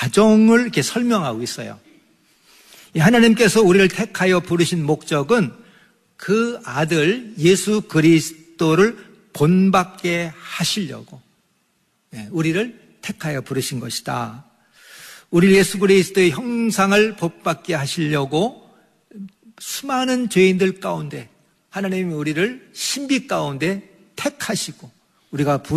과정을 이렇게 설명하고 있어요. 하나님께서 우리를 택하여 부르신 목적은 그 아들 예수 그리스도를 본받게 하시려고 우리를 택하여 부르신 것이다. 우리 예수 그리스도의 형상을 본받게 하시려고 수많은 죄인들 가운데 하나님이 우리를 신비 가운데 택하시고 우리가